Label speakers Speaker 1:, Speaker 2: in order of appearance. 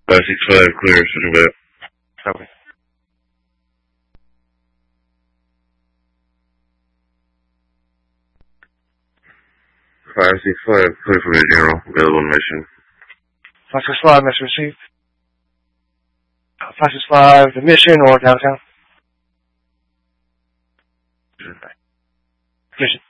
Speaker 1: 565, clear, switching back.
Speaker 2: Copy.
Speaker 1: 565, clear for the general, available on mission.
Speaker 2: 565, mission received. 565, the mission or downtown? Mission.